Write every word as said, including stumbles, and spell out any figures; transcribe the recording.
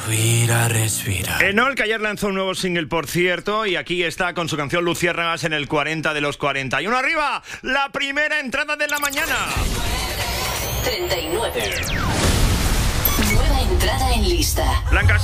Respira, respira. Enol, que ayer lanzó un nuevo single, por cierto, y aquí está con su canción Luciérnagas en el cuarenta de los cuarenta y uno arriba, la primera entrada de la mañana. treinta y nueve. Nueva entrada en lista. Blanca